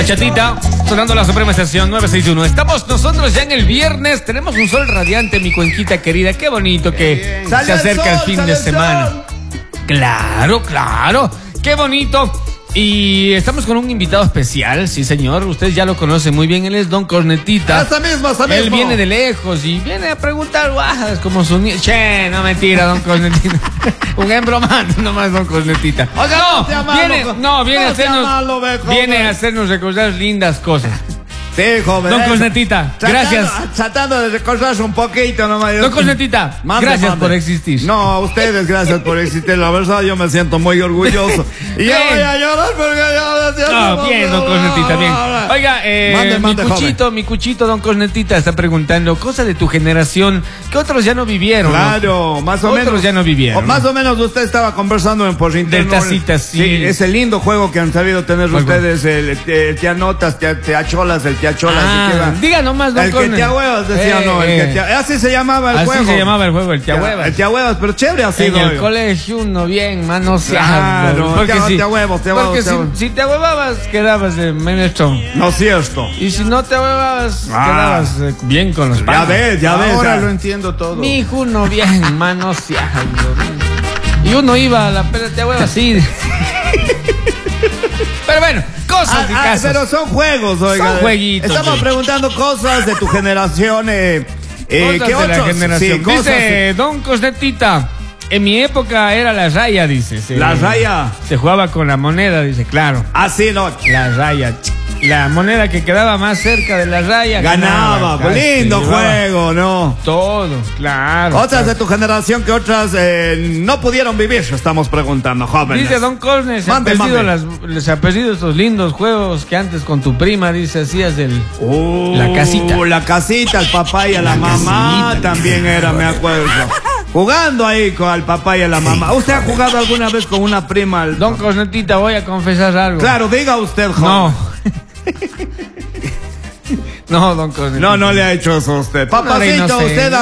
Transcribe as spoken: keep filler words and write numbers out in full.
Chatita, sonando la Suprema Estación nueve seis uno. Estamos nosotros ya en el viernes. Tenemos un sol radiante, mi cuenquita querida. Qué bonito que se acerca el fin de semana. Claro, claro. Qué bonito. Y estamos con un invitado especial, sí señor, usted ya lo conoce muy bien, él es Don Cornetita. Hasta mismo, hasta mismo. Él viene de lejos y viene a preguntar guajas como su nieto. Che, no mentira, Don Cornetita. Un embromante nomás, Don Cornetita. Oiga, no, no sea malo, viene, no, viene, no a hacernos, sea malo, ve, joven. viene a hacernos recordar lindas cosas. Sí, joven. Don Cornetita, gracias. Tratando, tratando de recordarse un poquito nomás. Don Cornetita, Mande, gracias mande. por existir. No, a ustedes gracias por existir. La verdad, yo me siento muy orgulloso. Y yo Bien. voy a llorar porque yo me siento No, muy bien, Don Cornetita, bien. Oiga, eh, Mande, mande, mi cuchito, joven. mi cuchito, Don Cornetita está preguntando cosas de tu generación que otros ya no vivieron. ¿no? Claro, más o Otros menos. ya no vivieron, O más ¿no? o menos usted estaba conversando en por interno. Del tacitas, sí. Sí, ese lindo juego que han sabido tener ¿Cuál, cuál? ustedes, el, el, el tía Notas, tía, tía Cholas, el tía Cholas. Ah, el tía- diga nomás, Don El que Corne. tía huevas decía, Eh, no, el eh. que tía, así se llamaba el Así juego. se llamaba el juego, el tía Ya, huevas. El tía huevas, pero chévere ha En sido. el colegio uno bien manoseado. Claro, porque tía- si, tía huevos, tía porque huevos, tía si, huevos. si te huevabas, quedabas de menestro. No es cierto. Y si no te huevabas, Ah. quedabas eh, bien con los Ya panas. ves, ya ves. Ahora ya. lo entiendo todo. Mi hijo uno bien manoseado. Y uno iba a la pelota hueva así. Pero bueno, cosas y Ah, ah, casos. pero son juegos, oiga. Son jueguitos, Estamos sí. preguntando cosas de tu generación. Eh, eh, Cosas ¿qué de la otros? generación. Sí, cosas- Dice Don Cosnetita, en mi época era la raya, dice. Se, La raya. Se jugaba con la moneda, dice, claro. Ah, sí, no. La raya. La moneda que quedaba más cerca de la raya Ganaba. ganaba. Lindo Se llevaba juego, ¿no? Todo, claro. Otras de claro. tu generación que otras eh, no pudieron vivir, estamos preguntando, jóvenes. Dice Don Corne, se han, Mande, perdido mande. las, les ha perdido estos lindos juegos que antes con tu prima, dice, hacías del... Uh, La casita. La casita, el papá y a la, mamá casita. también era, me acuerdo. Jugando ahí con el papá y a la mamá. ¿Usted ha jugado alguna vez con una prima? al- Don Cornetita, voy a confesar algo. Claro, diga usted, joven. No. No, Don Cornetita. No, no le ha hecho eso a usted. No era Papacito, inocente. usted ha